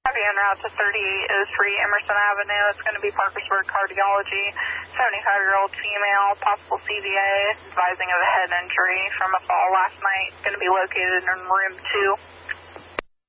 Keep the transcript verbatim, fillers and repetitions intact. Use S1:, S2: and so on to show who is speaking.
S1: Copy en route to thirty-eight oh three Emerson Avenue. It's going to be Parkersburg Cardiology. seventy-five-year-old female, possible C V A, advising of a head injury from a fall last night. Going to be located in room two.